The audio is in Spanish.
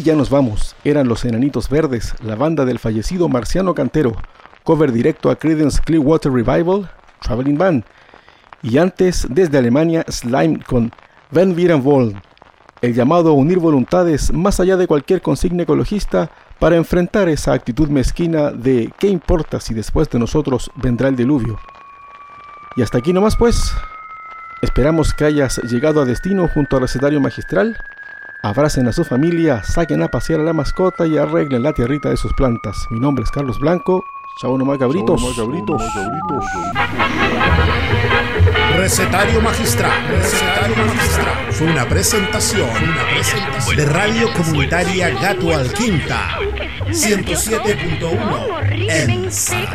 Y ya nos vamos, eran los Enanitos Verdes, la banda del fallecido Marciano Cantero, cover directo a Creedence Clearwater Revival, Traveling Band. Y antes, desde Alemania, Slime con Wenn wir wollen, el llamado a unir voluntades más allá de cualquier consigna ecologista para enfrentar esa actitud mezquina de ¿qué importa si después de nosotros vendrá el diluvio? Y hasta aquí nomás pues, esperamos que hayas llegado a destino junto al recetario magistral. Abracen a su familia, saquen a pasear a la mascota y arreglen la tierrita de sus plantas. Mi nombre es Carlos Blanco. Chao nomás, cabritos. Recetario magistral. Fue una presentación de Radio Comunitaria Gato al Quinta 107.1 en